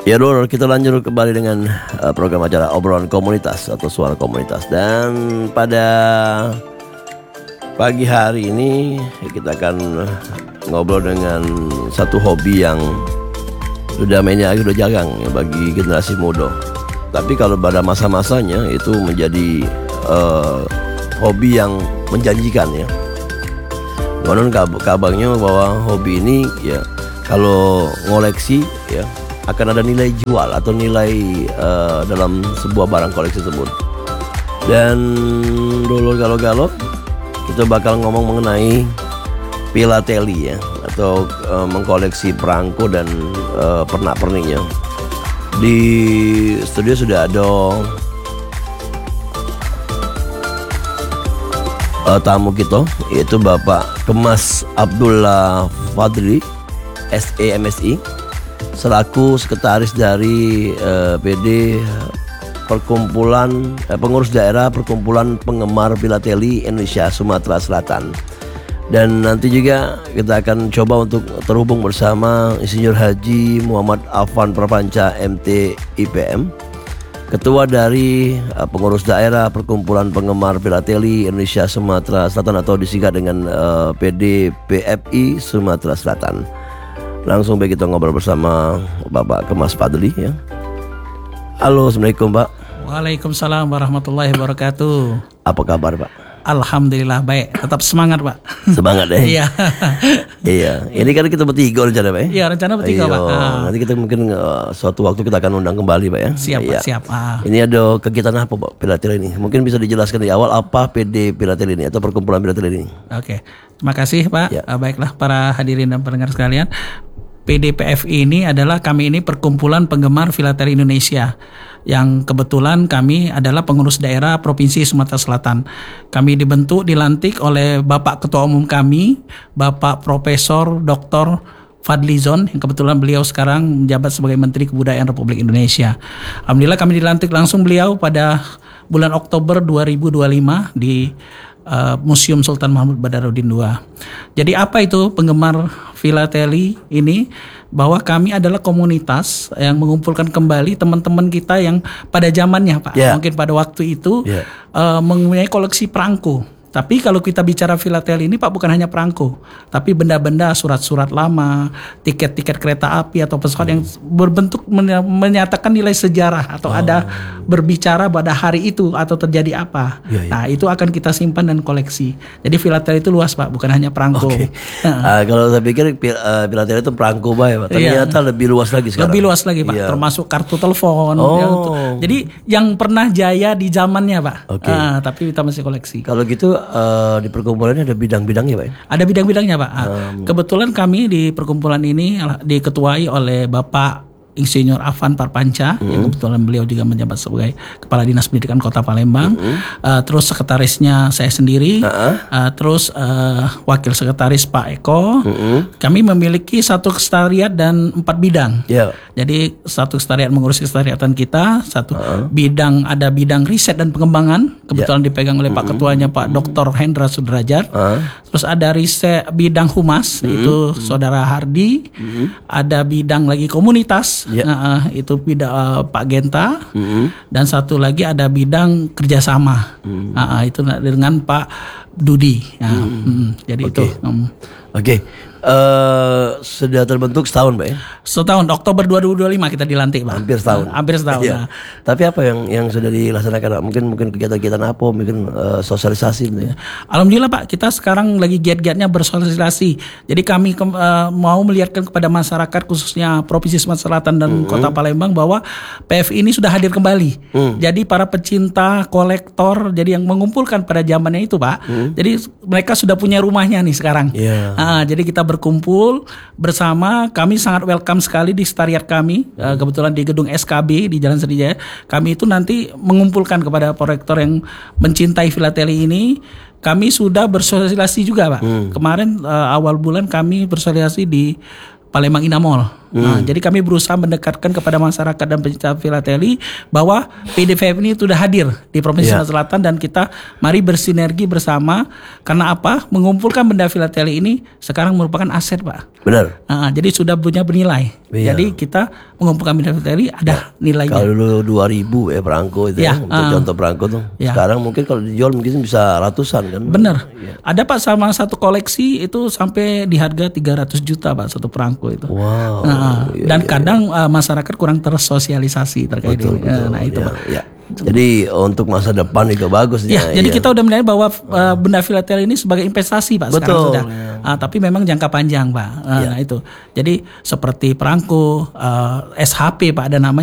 Ya Lur, kita lanjut kembali dengan program acara obrolan komunitas atau suara komunitas. Dan pada pagi hari ini kita akan ngobrol dengan satu hobi yang sudah udah jarang ya, bagi generasi muda. Tapi kalau pada masa-masanya itu menjadi hobi yang menjanjikan ya. Konon kabarnya bahwa hobi ini ya kalau ngoleksi ya akan ada nilai jual atau nilai dalam sebuah barang koleksi tersebut. Dan dulu galau-galau kita bakal ngomong mengenai filateli ya, atau mengkoleksi perangko dan pernak-perniknya. Di studio sudah ada tamu kita, yaitu Bapak Kemas Abdullah Fadli SEMSI, selaku sekretaris dari PD Perkumpulan Pengurus Daerah Perkumpulan Penggemar Filateli Indonesia Sumatera Selatan. Dan nanti juga kita akan coba untuk terhubung bersama Insinyur Haji Muhammad Afan Prapanca MT IPM, Ketua dari Pengurus Daerah Perkumpulan Penggemar Filateli Indonesia Sumatera Selatan, atau disingkat dengan PDPFI Sumatera Selatan. Langsung baik kita ngobrol bersama Bapak Kemas Fadli ya. Halo, assalamualaikum Pak. Waalaikumsalam warahmatullahi wabarakatuh. Apa kabar Pak? Alhamdulillah baik, tetap semangat Pak. Semangat deh. Iya. Iya. Ini kan kita bertiga rencana Pak ya? Iya, rencana bertiga Pak. Nanti kita mungkin suatu waktu kita akan undang kembali Pak ya. Siap Pak, siap. Ini ada kegiatan apa Pak Filateli ini? Mungkin bisa dijelaskan di awal apa PD Filateli ini atau Perkumpulan Filateli ini? Oke, terima kasih Pak. Ya. Baiklah para hadirin dan pendengar sekalian, PDPFI ini adalah kami ini Perkumpulan Penggemar Filateli Indonesia, yang kebetulan kami adalah pengurus daerah Provinsi Sumatera Selatan. Kami dilantik oleh Bapak Ketua Umum kami, Bapak Profesor Dr. Fadlizon, yang kebetulan beliau sekarang menjabat sebagai Menteri Kebudayaan Republik Indonesia. Alhamdulillah kami dilantik langsung beliau pada bulan Oktober 2025 di Museum Sultan Mahmud Badarudin II. Jadi apa itu penggemar filateli ini? Bahwa kami adalah komunitas yang mengumpulkan kembali teman-teman kita yang pada zamannya Pak, mungkin pada waktu itu mempunyai koleksi perangko. Tapi kalau kita bicara filateli ini Pak, bukan hanya perangko, tapi benda-benda, surat-surat lama, tiket-tiket kereta api atau pesawat yang berbentuk menyatakan nilai sejarah atau ada berbicara pada hari itu atau terjadi apa. Nah itu akan kita simpan dan koleksi. Jadi filateli itu luas Pak, bukan hanya perangko. Kalau saya pikir filateli itu perangko Pak, ternyata lebih luas lagi sekarang. Lebih luas lagi Pak, termasuk kartu telepon. Jadi yang pernah jaya di zamannya Pak, tapi kita masih koleksi. Kalau gitu di perkumpulan ini ada bidang-bidangnya Pak? Ada bidang-bidangnya Pak. Kebetulan kami di perkumpulan ini diketuai oleh Bapak Insinyur Afan Prapanca, yang kebetulan beliau juga menjabat sebagai Kepala Dinas Pendidikan Kota Palembang. Terus sekretarisnya saya sendiri, terus wakil sekretaris Pak Eko. Kami memiliki satu sekretariat dan 4 bidang. Jadi satu sekretariat mengurus sekretariatan kita, satu bidang, ada bidang riset dan pengembangan, kebetulan dipegang oleh Pak Ketuanya Pak Dr. Hendra Sudrajat. Terus ada riset bidang humas, itu Saudara Hardi. Ada bidang lagi komunitas, itu bidang Pak Genta. Dan satu lagi ada bidang kerjasama, itu dengan Pak Dudi. Jadi itu. Sudah terbentuk setahun Pak ya? Setahun, Oktober 2025 kita dilantik Pak. Hampir setahun. Hampir setahun. Tapi apa yang sudah dilaksanakan? Mungkin kegiatan-kegiatan apa? Mungkin sosialisasi ya? Alhamdulillah Pak, kita sekarang lagi giat-giatnya bersosialisasi. Jadi kami mau melihatkan kepada masyarakat, khususnya Provinsi Sumatera Selatan dan Kota Palembang, bahwa PFI ini sudah hadir kembali. Jadi para pecinta, kolektor, jadi yang mengumpulkan pada zamannya itu Pak. Jadi mereka sudah punya rumahnya nih sekarang. Jadi kita berkumpul bersama. Kami sangat welcome sekali di sekretariat kami, kebetulan di gedung SKB di Jalan Sriwijaya. Kami itu nanti mengumpulkan kepada proyektor yang mencintai filateli ini. Kami sudah bersosialisasi juga Pak. Kemarin awal bulan kami bersosialisasi di Palembang Inamall. Nah, jadi kami berusaha mendekatkan kepada masyarakat dan pencinta filateli bahwa PDPF ini sudah hadir di Provinsi Sumatera Selatan dan kita mari bersinergi bersama. Karena apa? Mengumpulkan benda filateli ini sekarang merupakan aset, Pak. Benar. Jadi sudah punya bernilai. Iya. Jadi kita mengumpulkan benda filateli ada nilainya. Kalau dulu 2000 perangko itu untuk contoh perangko tuh. Sekarang mungkin kalau dijual mungkin bisa ratusan kan. Benar. Ada Pak sama satu koleksi itu sampai di harga 300 juta Pak satu perangko itu. Wow. Dan kadang masyarakat kurang tersosialisasi terkait ini. Nah itu Pak. Jadi untuk masa depan juga bagus jadi kita udah melihat bahwa benda filatel ini sebagai investasi Pak sekarang sudah. Tapi memang jangka panjang Pak. Nah itu. Jadi seperti perangko, SHP Pak ada namanya.